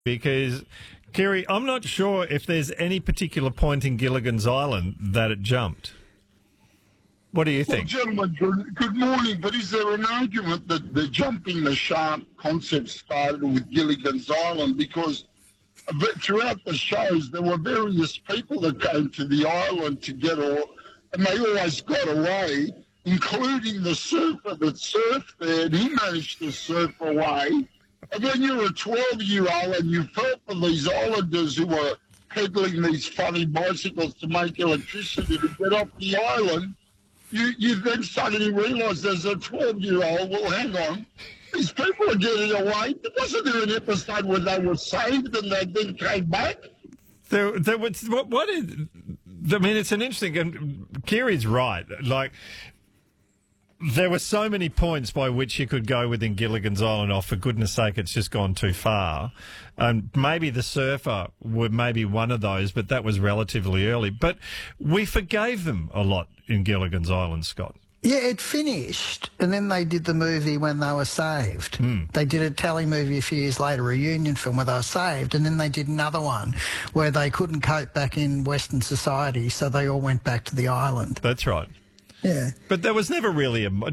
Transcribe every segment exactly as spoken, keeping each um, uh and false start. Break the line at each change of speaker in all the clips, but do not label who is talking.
because, Kerry, I'm not sure if there's any particular point in Gilligan's Island that it jumped. What do you
Well,
think?
gentlemen, good, good morning. But is there an argument that the jumping the shark concept started with Gilligan's Island? Because throughout the shows, there were various people that came to the island to get all, and they always got away, including the surfer that surfed there, and he managed to surf away. And then you're a twelve-year-old and you felt for these islanders who were peddling these funny bicycles to make electricity to get off the island. You, you then suddenly realise as a twelve-year-old, well, hang on, these people are getting away. Wasn't there an episode where they were saved and they then came back?
There, there was, what, what is, I mean, it's an interesting, and Kerry's right, like, there were so many points by which you could go within Gilligan's Island. Oh, for goodness sake, it's just gone too far. And maybe the surfer were maybe one of those, but that was relatively early. But we forgave them a lot in Gilligan's Island, Scott.
Yeah, it finished, and then they did the movie when they were saved.
Mm.
They did a tally movie a few years later, a reunion film where they were saved, and then they did another one where they couldn't cope back in Western society, so they all went back to the island.
That's right.
Yeah.
But there was never really a...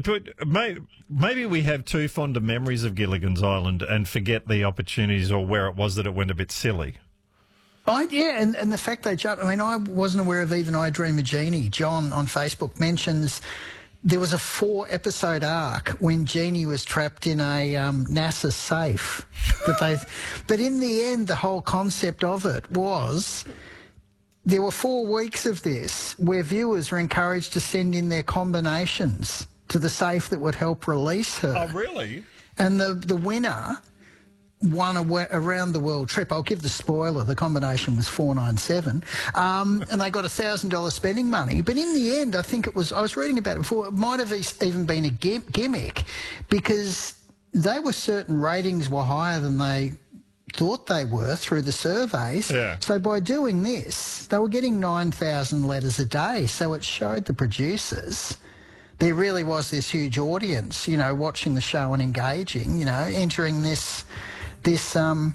Maybe we have too fond of memories of Gilligan's Island and forget the opportunities or where it was that it went a bit silly.
I, yeah, and, and the fact they jumped... I mean, I wasn't aware of even I Dream of Jeannie. John on Facebook mentions there was a four-episode arc when Jeannie was trapped in a um, NASA safe. That they, but in the end, the whole concept of it was... There were four weeks of this where viewers were encouraged to send in their combinations to the safe that would help release her.
Oh, really?
And the, the winner won a around the world trip. I'll give the spoiler. The combination was four nine seven. Um, and they got one thousand dollars spending money. But in the end, I think it was, I was reading about it before, it might have even been a gimmick because they were certain ratings were higher than they thought they were through the surveys.
Yeah.
So by doing this, they were getting nine thousand letters a day. So it showed the producers there really was this huge audience, you know, watching the show and engaging, you know, entering this this um,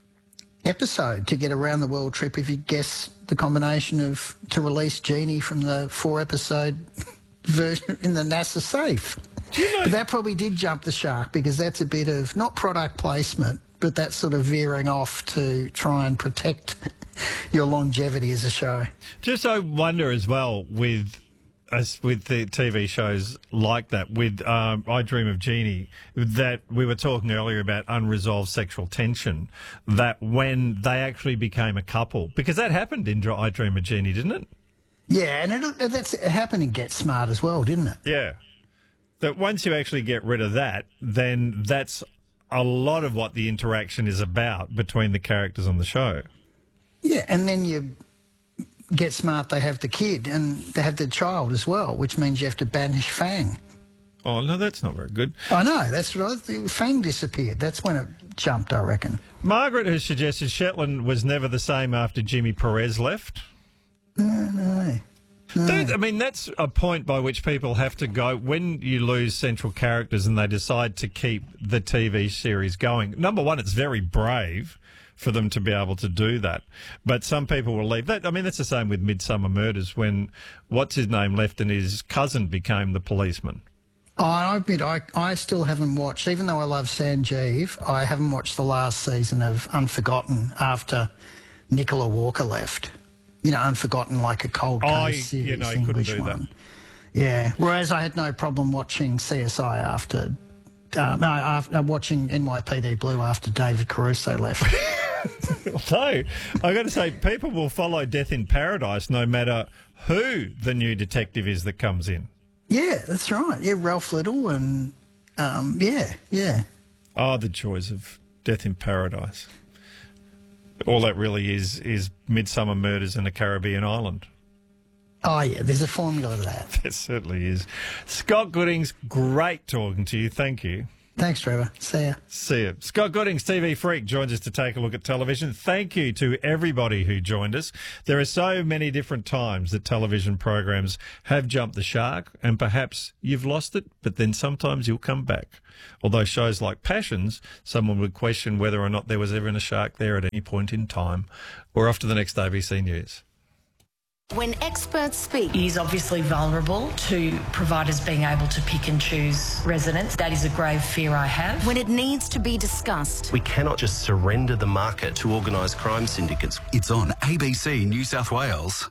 episode to get a round the world trip if you guess the combination of to release Jeannie from the four episode version in the NASA safe.
Do you know-
But that probably did jump the shark because that's a bit of not product placement, but that's sort of veering off to try and protect your longevity as a show.
Just I wonder as well with us with the T V shows like that, with um, I Dream of Jeannie, that we were talking earlier about unresolved sexual tension, that when they actually became a couple, because that happened in I Dream of Jeannie, didn't it?
Yeah, and it, that's, it happened in Get Smart as well, didn't it?
Yeah. That once you actually get rid of that, then that's a lot of what the interaction is about between the characters on the show.
Yeah, and then you Get Smart, they have the kid and they have the child as well, which means you have to banish Fang.
Oh, no, that's not very good.
I know, that's right. Fang disappeared. That's when it jumped, I reckon.
Margaret has suggested Shetland was never the same after Jimmy Perez left.
No, no. no.
That, I mean, that's a point by which people have to go when you lose central characters and they decide to keep the T V series going. Number one, it's very brave for them to be able to do that. But some people will leave. That I mean, that's the same with Midsummer Murders when what's-his-name left and his cousin became the policeman.
Oh, I admit, I, I still haven't watched, even though I love Sanjeev, I haven't watched the last season of Unforgotten after Nicola Walker left. You know, Unforgotten, like a cold case
Oh,
series,
you know, you couldn't
English
do that.
one. Yeah, whereas I had no problem watching C S I after, uh, no, after watching N Y P D Blue after David Caruso left.
Although, I've got to say, people will follow Death in Paradise no matter who the new detective is that comes in.
Yeah, that's right. Yeah, Ralph Little and, um, yeah, yeah.
Oh, the joys of Death in Paradise. All that really is is Midsummer Murders in a Caribbean island.
Oh, yeah, there's a formula to that.
There certainly is. Scott Goodings, great talking to you. Thank you.
Thanks, Trevor. See ya.
See you. Scott Goodings, T V Freak, joins us to take a look at television. Thank you to everybody who joined us. There are so many different times that television programs have jumped the shark, and perhaps you've lost it, but then sometimes you'll come back. Although shows like Passions, someone would question whether or not there was ever a shark there at any point in time. We're off to the next A B C News.
When experts speak,
He's obviously vulnerable to providers being able to pick and choose residents. That is a grave fear I have.
when it needs to be discussed,
We cannot just surrender the market to organised crime syndicates.
It's on A B C New South Wales.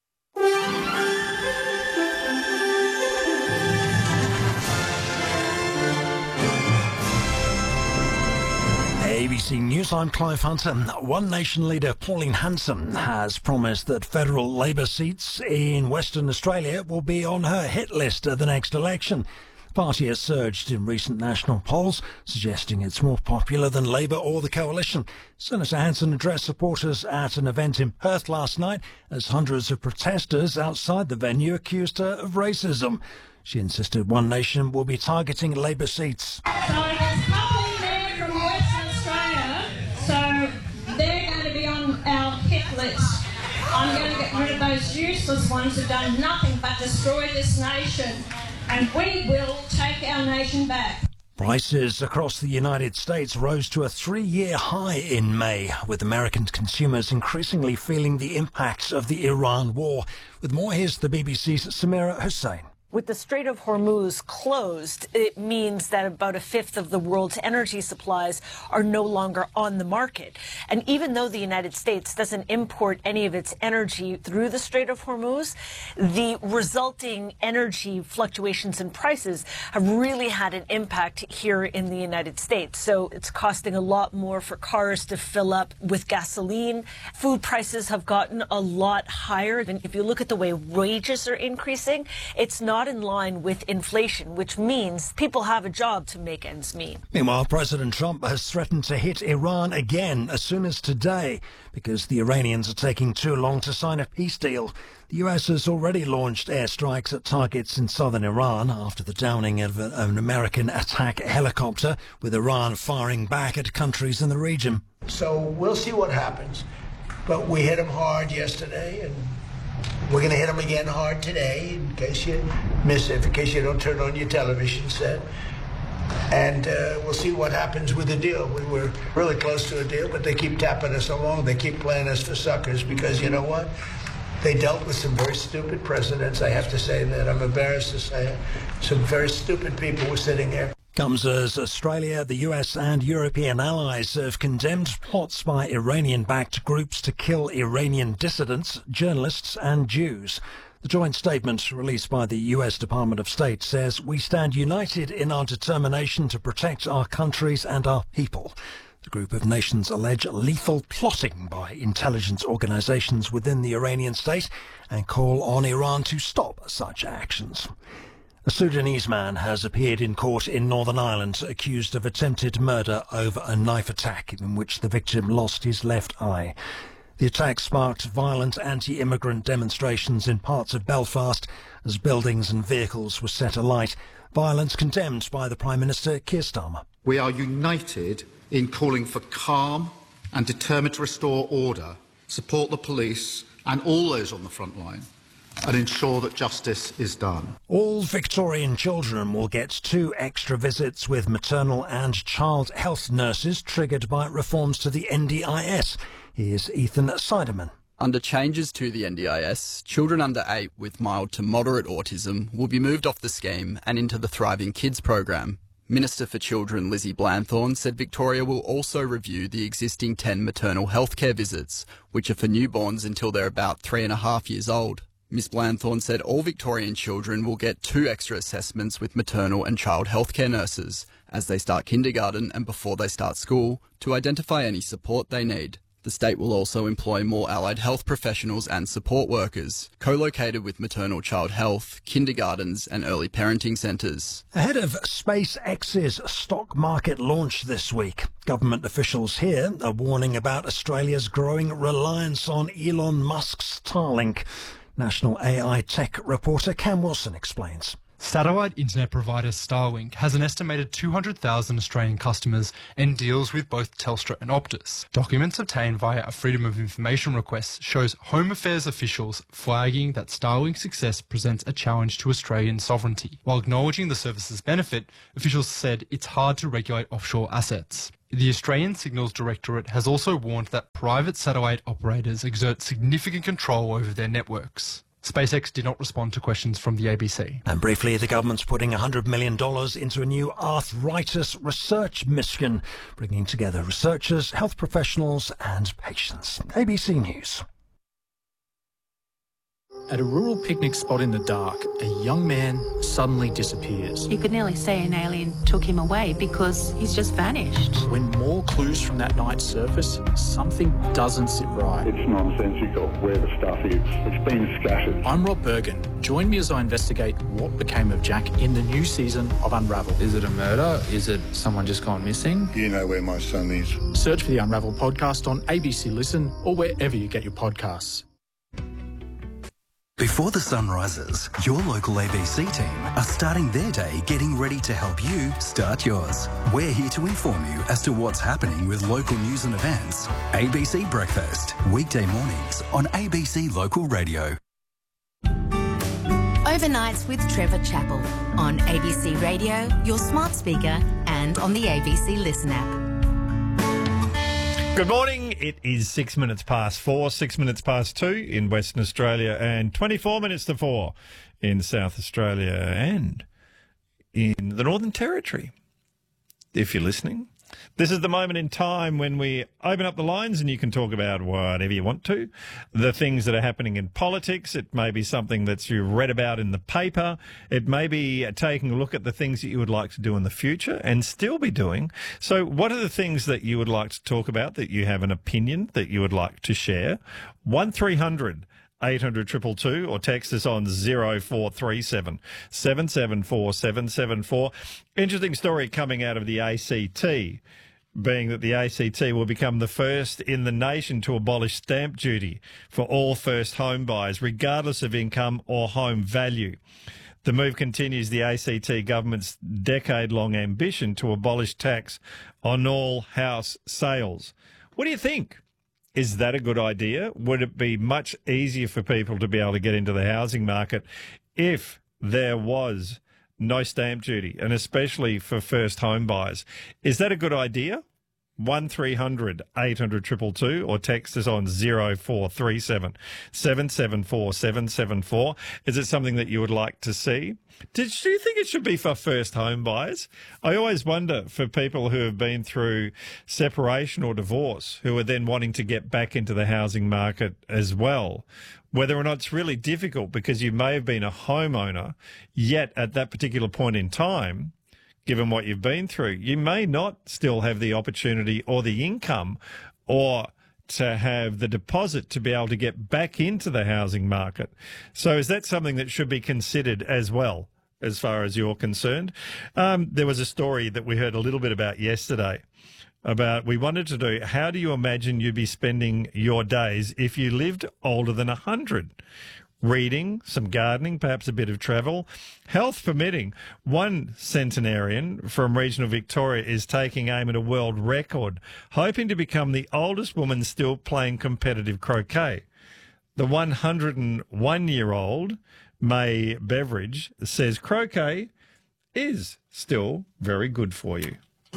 A B C News, I'm Clive Hunter. One Nation leader Pauline Hanson has promised that federal Labor seats in Western Australia will be on her hit list at the next election. The party has surged in recent national polls, suggesting it's more popular than Labor or the Coalition. Senator Hanson addressed supporters at an event in Perth last night as hundreds of protesters outside the venue accused her of racism. She insisted One Nation will be targeting Labor seats.
So there's a couple there from Western Australia, so they're going to be on our hit list. I'm going to get rid of those useless ones who've done nothing but destroy this nation, and we will take our nation back.
Prices across the United States rose to a three-year high in May, with American consumers increasingly feeling the impacts of the Iran war. With more, here's the B B C's Samira Hussain.
With the Strait of Hormuz closed, it means that about a fifth of the world's energy supplies are no longer on the market. And even though the United States doesn't import any of its energy through the Strait of Hormuz, the resulting energy fluctuations in prices have really had an impact here in the United States. So it's costing a lot more for cars to fill up with gasoline. Food prices have gotten a lot higher. And if you look at the way wages are increasing, it's not in line with inflation, which means people have a job to make ends meet.
Meanwhile, President Trump has threatened to hit Iran again as soon as today because the Iranians are taking too long to sign a peace deal. The U S has already launched airstrikes at targets in southern Iran after the downing of a, an American attack helicopter, with Iran firing back at countries in the region.
So we'll see what happens. But we hit them hard yesterday, and we're going to hit them again hard today, in case you miss it, in case you don't turn on your television set. And uh, we'll see what happens with the deal. We were really close to a deal, but they keep tapping us along. They keep playing us for suckers because, you know what? They dealt with some very stupid presidents. I have to say that. I'm embarrassed to say it. Some very stupid people were sitting there.
Comes as Australia, the U S and European allies have condemned plots by Iranian-backed groups to kill Iranian dissidents, journalists and Jews. The joint statement released by the U S Department of State says, "We stand united in our determination to protect our countries and our people." The group of nations allege lethal plotting by intelligence organisations within the Iranian state and call on Iran to stop such actions. A Sudanese man has appeared in court in Northern Ireland accused of attempted murder over a knife attack in which the victim lost his left eye. The attack sparked violent anti-immigrant demonstrations in parts of Belfast as buildings and vehicles were set alight. Violence condemned by the Prime Minister, Keir Starmer.
We are united in calling for calm and determined to restore order, support the police and all those on the front line, and ensure that justice is done.
All Victorian children will get two extra visits with maternal and child health nurses triggered by reforms to the N D I S. Here's Ethan Siderman.
Under changes to the N D I S, children under eight with mild to moderate autism will be moved off the scheme and into the Thriving Kids program. Minister for Children Lizzie Blanthorne said Victoria will also review the existing ten maternal healthcare visits, which are for newborns until they're about three and a half years old. Miss Blanthorne said all Victorian children will get two extra assessments with maternal and child healthcare nurses as they start kindergarten and before they start school to identify any support they need. The state will also employ more allied health professionals and support workers, co-located with maternal child health, kindergartens and early parenting centres.
Ahead of SpaceX's stock market launch this week, government officials here are warning about Australia's growing reliance on Elon Musk's Starlink. National A I tech reporter Cam Wilson explains.
Satellite internet provider Starlink has an estimated two hundred thousand Australian customers and deals with both Telstra and Optus. Documents obtained via a Freedom of Information request shows Home Affairs officials flagging that Starlink's success presents a challenge to Australian sovereignty. While acknowledging the service's benefit, officials said it's hard to regulate offshore assets. The Australian Signals Directorate has also warned that private satellite operators exert significant control over their networks. SpaceX did not respond to questions from the A B C.
And briefly, the government's putting one hundred million dollars into a new arthritis research mission, bringing together researchers, health professionals and patients. A B C News.
At a rural picnic spot in the dark, a young man suddenly disappears.
You could nearly say an alien took him away because he's just vanished.
When more clues from that night surface, something doesn't sit right.
It's nonsensical where the stuff is. It's been scattered.
I'm Rob Bergen. Join me as I investigate what became of Jack in the new season of Unravel.
Is it a murder? Is it someone just gone missing?
You know where my son is.
Search for the Unravel podcast on A B C Listen or wherever you get your podcasts.
Before the sun rises, your local A B C team are starting their day getting ready to help you start yours. We're here to inform you as to what's happening with local news and events. A B C Breakfast, weekday mornings on A B C Local Radio.
Overnights with Trevor Chappell on A B C Radio, your smart speaker, and on the A B C Listen app.
Good morning. It is six minutes past four, six minutes past two in Western Australia, and twenty-four minutes to four in South Australia and in the Northern Territory. If you're listening, this is the moment in time when we open up the lines and you can talk about whatever you want to. The things that are happening in politics. It may be something that you've read about in the paper. It may be taking a look at the things that you would like to do in the future and still be doing. So what are the things that you would like to talk about, that you have an opinion that you would like to share? one three hundred eight hundred two two two or text us on zero four three seven seven seven four seven seven four. Interesting story coming out of the A C T, being that the A C T will become the first in the nation to abolish stamp duty for all first home buyers, regardless of income or home value. The move continues the A C T government's decade-long ambition to abolish tax on all house sales. What do you think? Is that a good idea? Would it be much easier for people to be able to get into the housing market if there was no stamp duty, and especially for first home buyers? Is that a good idea? one three hundred eight hundred two two two or text us on zero four three seven seven seven four seven seven four. Is it something that you would like to see? Did you think it should be for first home buyers? I always wonder, for people who have been through separation or divorce, who are then wanting to get back into the housing market as well, whether or not it's really difficult because you may have been a homeowner, yet at that particular point in time, given what you've been through, you may not still have the opportunity or the income or to have the deposit to be able to get back into the housing market. So is that something that should be considered as well, as far as you're concerned? Um, there was a story that we heard a little bit about yesterday about, we wanted to do, how do you imagine you'd be spending your days if you lived older than one hundred? Reading, some gardening, perhaps a bit of travel, health permitting. One centenarian from regional Victoria is taking aim at a world record, hoping to become the oldest woman still playing competitive croquet. The one hundred one-year-old May Beveridge says croquet is still very good for you.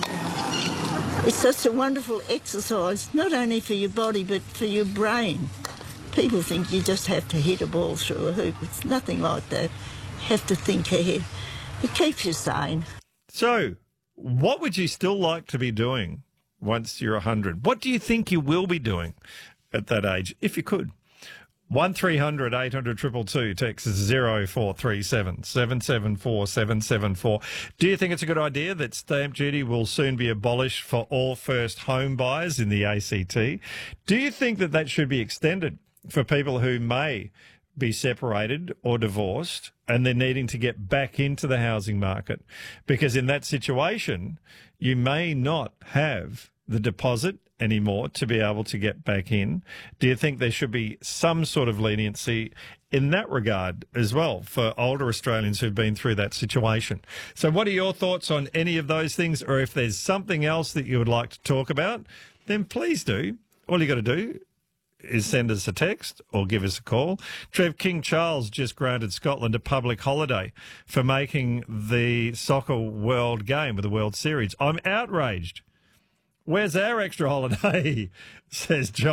It's such a wonderful exercise, not only for your body but for your brain. People think you just have to hit a ball through a hoop. It's nothing like that. You have to think ahead. It keeps you sane.
So, what would you still like to be doing once you're one hundred? What do you think you will be doing at that age, if you could? one three hundred eight hundred two two two, text is zero four three seven seven seven four seven seven four. Do you think it's a good idea that stamp duty will soon be abolished for all first home buyers in the A C T? Do you think that that should be extended for people who may be separated or divorced and they're needing to get back into the housing market? Because in that situation, you may not have the deposit anymore to be able to get back in? Do you think there should be some sort of leniency in that regard as well for older Australians who've been through that situation? So what are your thoughts on any of those things? Or if there's something else that you would like to talk about, then please do. All you got to do is send us a text or give us a call. Trev, King Charles just granted Scotland a public holiday for making the soccer world game with the World Series. I'm outraged. Where's our extra holiday? Says John.